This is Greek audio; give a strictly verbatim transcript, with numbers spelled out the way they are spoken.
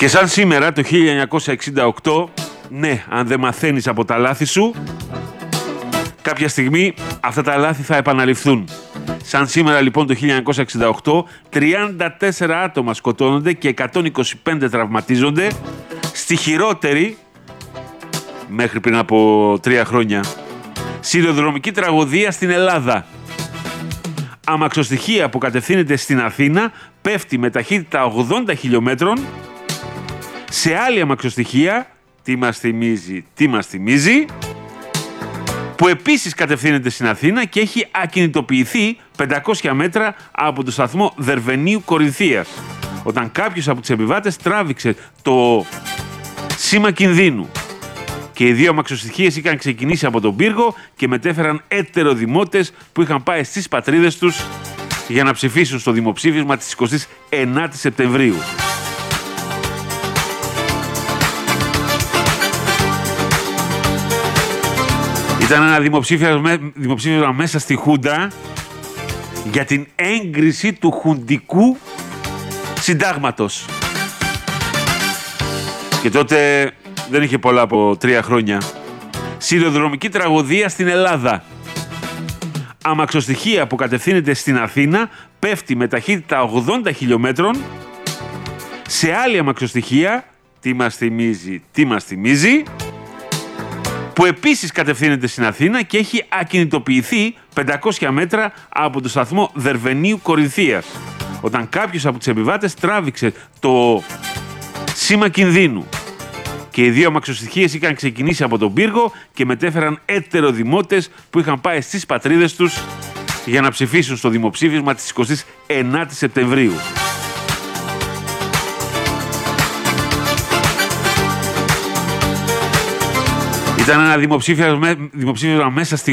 Και σαν σήμερα το χίλια εννιακόσια εξήντα οκτώ, ναι, αν δεν μαθαίνεις από τα λάθη σου, κάποια στιγμή αυτά τα λάθη θα επαναληφθούν. Σαν σήμερα λοιπόν το χίλια εννιακόσια εξήντα οκτώ, τριάντα τέσσερα άτομα σκοτώνονται και εκατόν είκοσι πέντε τραυματίζονται στη χειρότερη, μέχρι πριν από τρία χρόνια, σιδηροδρομική τραγωδία στην Ελλάδα. Αμαξοστοιχεία που κατευθύνεται στην Αθήνα πέφτει με ταχύτητα ογδόντα χιλιόμετρων σε άλλη αμαξοστοιχεία, τι μας θυμίζει, τι μας θυμίζει, που επίσης κατευθύνεται στην Αθήνα και έχει ακινητοποιηθεί πεντακόσια μέτρα από το σταθμό Δερβενίου Κορινθίας, όταν κάποιος από τους επιβάτες τράβηξε το σήμα κινδύνου. Και οι δύο αμαξοστοιχείες είχαν ξεκινήσει από τον πύργο και μετέφεραν ετεροδημότες που είχαν πάει στις πατρίδες τους για να ψηφίσουν στο δημοψήφισμα της εικοστής ενάτης Σεπτεμβρίου. Ήταν ένα δημοψήφισμα, δημοψήφισμα μέσα στη Χούντα για την έγκριση του χουντικού συντάγματος. Και τότε δεν είχε πολλά από τρία χρόνια. Σιδηροδρομική τραγωδία στην Ελλάδα. Αμαξοστοιχεία που κατευθύνεται στην Αθήνα πέφτει με ταχύτητα ογδόντα χιλιόμετρων σε άλλη αμαξοστοιχεία, τι μας θυμίζει, τι μας θυμίζει, που επίσης κατευθύνεται στην Αθήνα και έχει ακινητοποιηθεί πεντακόσια μέτρα από το σταθμό Δερβενίου Κορινθίας, όταν κάποιος από τους επιβάτες τράβηξε το σήμα κινδύνου. Και οι δύο αμαξοστοιχείες είχαν ξεκινήσει από τον πύργο και μετέφεραν ετεροδημότες που είχαν πάει στις πατρίδες τους για να ψηφίσουν στο δημοψήφισμα της εικοστής ενάτης Σεπτεμβρίου. Ήταν ένα δημοψήφισμα, δημοψήφισμα μέσα στη